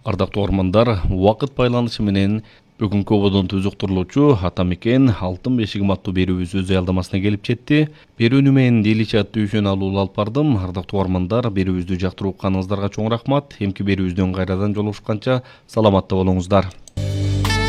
Ардактуу угармандар, убакыт байланышы менен бүгүнкү ободон түзүктүрүлүүчү ата мекен алтын бешигим аттуу берүүбүз өз аялдамасына келип жетти. Берүүнү мен Делича Түйшөн алуу алып бардым. Ардактуу угармандар, берүүбүздү жактырып укканыңыздарга чоң рахмат. Эмки берүүбүздөн кайрадан жолугушканча саламатта болуңуздар.